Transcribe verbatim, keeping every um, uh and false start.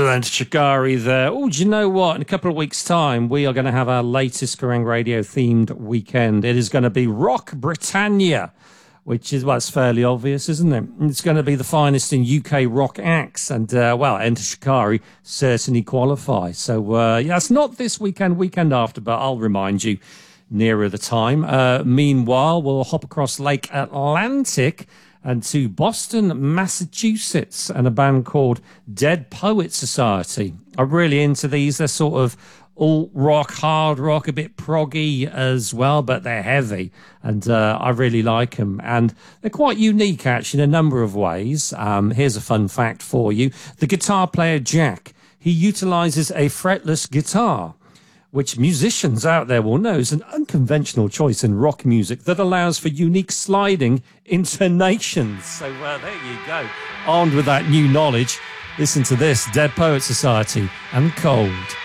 Enter Shikari there. Oh, do you know what? In a couple of weeks' time, we are going to have our latest Kerrang Radio themed weekend. It is going to be Rock Britannia, which is, well, it's fairly obvious, isn't it? It's going to be the finest in U K rock acts. And, uh, well, Enter Shikari certainly qualify. So, uh, yeah, it's not this weekend, weekend after, but I'll remind you nearer the time. Uh, meanwhile, we'll hop across Lake Atlantic and to Boston, Massachusetts, and a band called Dead Poet Society. I'm really into these. They're sort of alt rock, hard rock, a bit proggy as well, but they're heavy, and uh, I really like them. And they're quite unique, actually, in a number of ways. Um, here's a fun fact for you. The guitar player, Jack, he utilizes a fretless guitar, which musicians out there will know is an unconventional choice in rock music that allows for unique sliding intonations. So uh, there you go. Armed with that new knowledge, listen to this, Dead Poet Society and Cold.